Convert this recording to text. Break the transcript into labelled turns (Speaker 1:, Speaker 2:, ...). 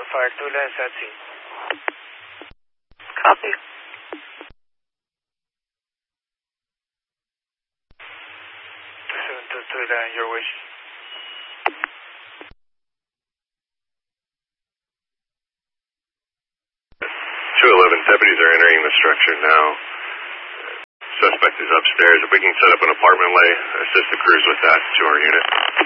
Speaker 1: Fire 2 lines at scene.
Speaker 2: Copy.
Speaker 1: 722 line, your wish.
Speaker 3: 211 deputies are entering the structure now. Suspect is upstairs. If we can set up an apartment lay, assist the crews with that to our unit.